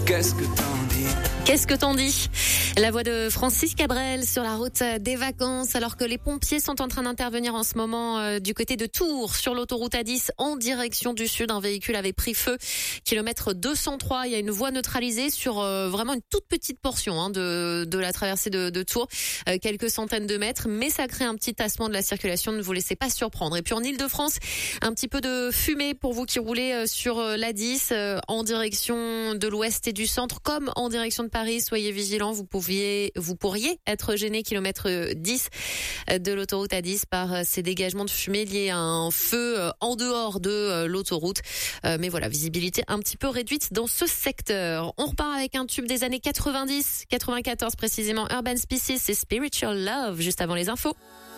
Qu'est-ce que t'en dis? Qu'est-ce que t'en dis? La voix de Francis Cabrel sur la route des vacances, alors que les pompiers sont en train d'intervenir en ce moment du côté de Tours, sur l'autoroute A10 en direction du sud. Un véhicule avait pris feu, kilomètre 203. Il y a une voie neutralisée sur vraiment une toute petite portion de la traversée de Tours, quelques centaines de mètres, mais ça crée un petit tassement de la circulation. Ne vous laissez pas surprendre. Et puis en Ile-de-France, un petit peu de fumée pour vous qui roulez sur l'A10 en direction de l'ouest et du centre, comme en direction de Paris. Soyez vigilants, vous pourriez être gêné kilomètre 10 de l'autoroute A10 par ces dégagements de fumée liés à un feu en dehors de l'autoroute. Mais voilà, visibilité un petit peu réduite dans ce secteur. On repart avec un tube des années 90, 94 précisément, Urban Species et Spiritual Love, juste avant les infos.